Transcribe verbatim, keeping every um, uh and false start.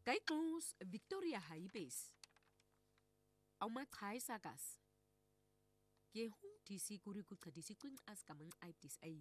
Kay Cruz, Victoria Haibes. Awmathay sakas. Ye hung tisi kuri kutadisi kwing as kamang aiptis ay